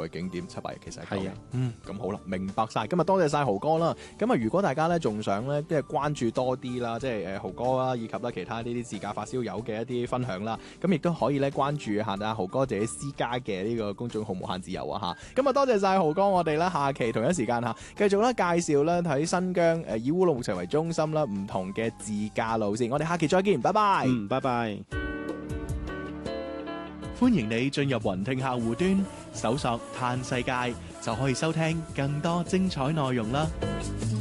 嘅景點7、8日其實係夠嘅係啊。 咁好啦，明白晒。今日多謝晒豪哥啦。咁啊，如果大家咧仲想咧即係關注多啲啦，即係豪哥啦，以及咧其他呢啲自駕發燒友嘅一啲分享啦，咁亦都可以咧關注下阿豪哥自己私家嘅呢個公眾號無限自由啊嚇。咁啊，多謝晒豪哥，我哋咧下期同一時間嚇繼續咧介紹咧喺新疆以烏魯木齊為中心啦，唔同嘅自駕路線。我哋下期再見，拜拜。 拜拜。 歡迎你進入雲聽客戶端，搜索嘆世界就可以收聽更多精彩內容啦。